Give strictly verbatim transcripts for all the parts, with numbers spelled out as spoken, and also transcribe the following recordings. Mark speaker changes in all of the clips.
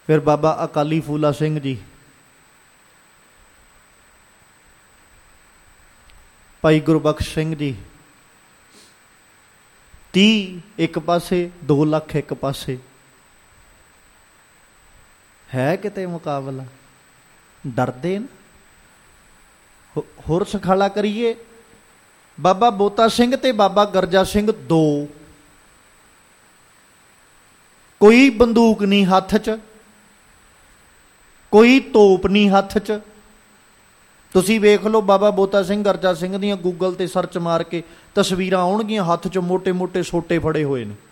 Speaker 1: फिर बाबा अकाली फूला सिंह जी, भाई गुरबख्श सिंह जी, ती एक पासे, दो लख एक पासे। है किते मुकाबला? डरदे न। हो, होर सखाला करिए। बाबा बोता सिंह ते बाबा गरजा सिंह दो, कोई बंदूक नहीं हत्थ च, कोई तोप नहीं हत्थ च। तुसी वेख लो बाबा बोता सिंह गरजा सिंह दियां गूगल ते सर्च मार के तस्वीरां आउणगियां, हत्थ च मोटे मोटे सोटे फड़े हुए ने।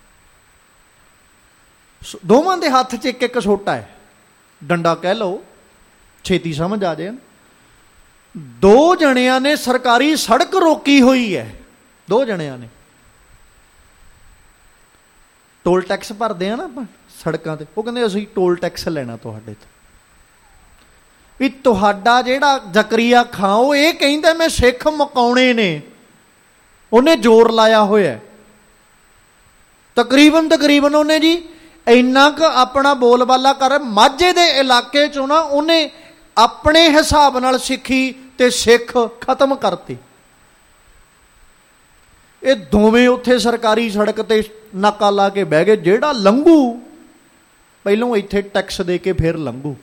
Speaker 1: दोवां दे हत्थ च एक एक सोटा है, डंडा कह लो, छेती समझ आ जाए। दो जणियां ने सरकारी सड़क रोकी हुई है, दो जणियां ने। टोल टैक्स भरते हैं ना आप सड़कों ते, वो कहते असीं टोल टैक्स लेना तुहाडे तो। भी तुहाडा जिहड़ा जकरिया खां वो ये कहंदा मैं सिख मुकाउणे ने, उन्हें जोर लाया होया। तकरीबन तकरीबन उन्हें जी इन्ना क अपना बोलबाला कर, माझे दे इलाके चों ना उन्हें अपने हिसाब नाल सिखी ते सिख खत्म करती। ये दोवें उत्थे सरकारी सड़क ते नाका ला के बह गए। जेड़ा लंघू पहलों इत्थे टैक्स दे के फिर लंघू,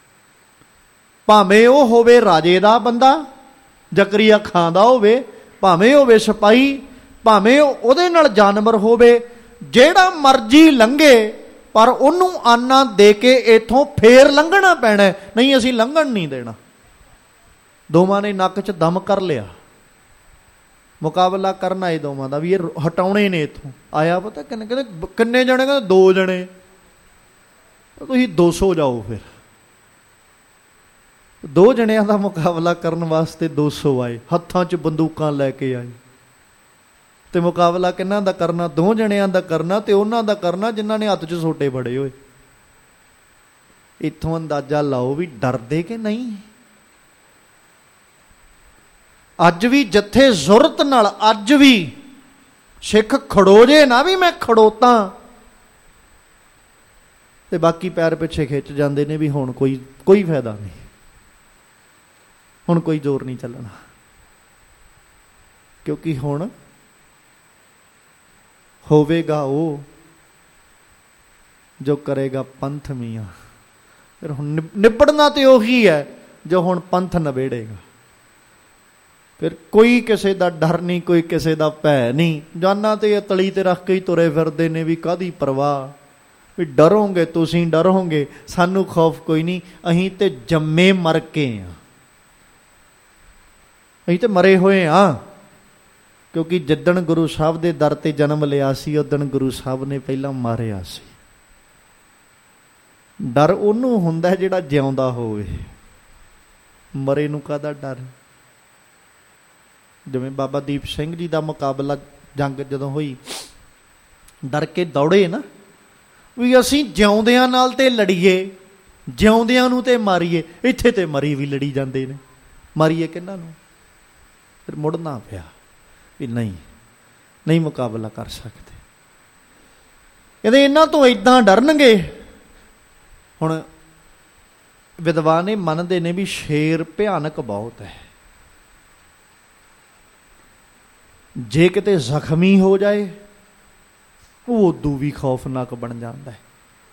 Speaker 1: भावें वो होवे राजे दा बंदा, जकरिया खां दा होवे, भावें होवे सिपाही, भावें उहदे नाल जानवर होवे, जेड़ा मर्जी लंघे, पर उन्हूं आना दे के इथों फिर लंघना पैना, नहीं असीं लंघण नहीं देना। दोवां ने नक च दम कर लिया, मुकाबला करना है दोवां दा भी ये हटाउणे ने इथों। आया पता किन्ने, कहंदे किन्ने जणे, कहंदे दो जणे। तुसीं दो सौ जाओ, फिर दो जणियां दा मुकाबला करन वास्ते दो सौ आए, हत्थां च बंदूकां लैके आए। ते मुकाबला किन्हां दा करना? दो जणियां दा करना, ते उन्हां दा करना जिन्हां ने हत्थ च सोटे फड़े होए। इत्थों अंदाजा लाओ भी डरदे कि नहीं। अज भी जत्थे जुरत नाल अज भी सिख खड़ो जे ना भी मैं खड़ोता, ते बाकी पैर पिछे खिंच जाते ने भी हुण कोई कोई फायदा नहीं, हुण कोई जोर नहीं चलना। क्योंकि हुण होवेगा वो जो करेगा पंथ मियाँ। फिर हुण निबड़ना तो उही है जो हुण पंथ नबेड़ेगा। फिर कोई किसी का डर नहीं, कोई किसी का भै नहीं। जाना तो तली ते रख के ही तुरे फिरदे ने भी काहदी परवाह, भी डरोगे तुसीं डरोगे, सानू खौफ कोई नहीं, अहीं ते जम्मे मर के हाँ, अहीं ते मरे हुए हाँ। क्योंकि जिद्दण गुरु साहब दे दर ते जन्म लिया सी, उदण गुरु साहब ने पहला मारिया सी। डर उहनूं हुंदा है जिहड़ा जिउंदा होवे, मरे नूं काहदा डर। जिवें बाबा दीप सिंह जी का मुकाबला जंग जदों होई, डर के दौड़े ना भी असीं जिउंदियां नाल ते लड़ीए, जिउंदियां नूं ते मारीए। इत्थे ते मरी भी लड़ी जांदे ने, मारीए किन्हां नूं? फिर मुड़ना पिया भी नहीं नहीं मुकाबला कर सकते। कहते इन्हां तो इदां डरनगे। हुण विद्वान ये मनदे ने भी शेर भयानक बहुत है, जे किते जख्मी हो जाए वो उदू भी खौफनाक बन जाता है।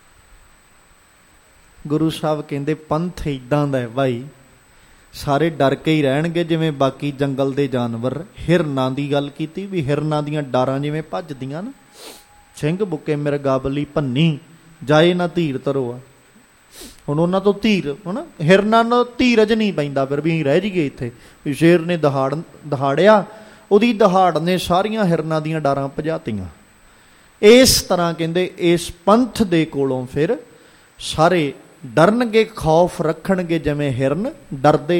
Speaker 1: गुरु साहब कहते पंथ इदां दा है भाई, सारे डर के ही रहणगे जिवें बाकी जंगल दे जानवर। हिरनां दी गल कीती भी हिरनां दीयां डारां जिवें भजदियां ना, सिंह बुके मिरगाबली भन्नी जाए ना धीर तरोआ। हुण उन्हां तो धीर है ना, हिरनां नूं धीरज नहीं पैंदा, फिर भी रह जाइए इत्थे भी शेर ने दहाड़ दहाड़िया, उहदी दहाड़ ने सारियां हिरनां दीयां डारां भजातियां। इस तरह कहंदे इस पंथ दे कोलों फिर सारे डरनगे, खौफ रखणगे जिवें हिरन डरदे